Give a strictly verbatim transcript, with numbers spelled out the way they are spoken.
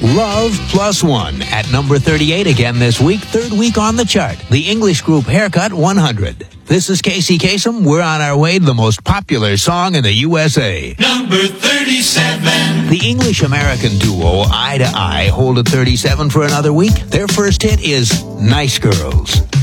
Love Plus One at number thirty-eight again this week, third week on the chart. The English group Haircut one hundred. This is Casey Kasem. We're on our way to the most popular song in the U S A. Number thirty-seven. The English-American duo Eye to Eye hold at thirty-seven for another week. Their first hit is Nice Girls.